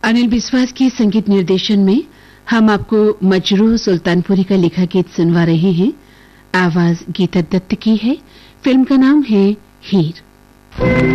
अनिल बिस्वास के संगीत निर्देशन में हम आपको मजरूह सुल्तानपुरी का लिखा गीत सुनवा रहे हैं। आवाज गीता दत्त की है। फिल्म का नाम है हीर।